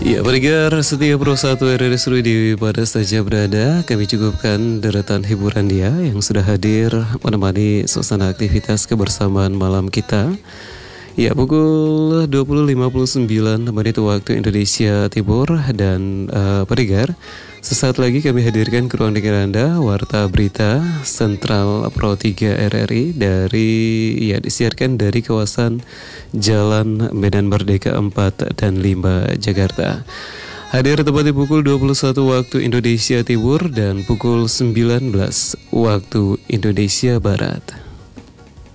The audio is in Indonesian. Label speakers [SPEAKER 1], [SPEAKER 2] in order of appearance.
[SPEAKER 1] Ya, pendengar setiap Pro 1 RRI Seru di pada saja berada, kami cukupkan deretan hiburan dia yang sudah hadir menemani suasana aktivitas kebersamaan malam kita. Ya, pukul 20.59 menit waktu Indonesia Timur dan pendengar, sesaat lagi kami hadirkan ke ruang dengar Anda Warta Berita Sentral Pro 3 RRI disiarkan dari kawasan Jalan Medan Merdeka 4 dan 5 Jakarta. Hadir tepat di pukul 21 waktu Indonesia Timur dan pukul 19 waktu Indonesia Barat.